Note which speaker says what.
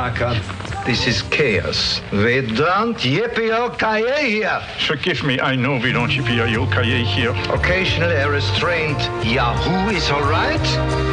Speaker 1: Parker. This is chaos. We don't yippee-o-ki-yay here.
Speaker 2: Forgive me, I know we don't yippee-o-ki-yay here.
Speaker 1: Occasionally a restrained Yahoo is all right.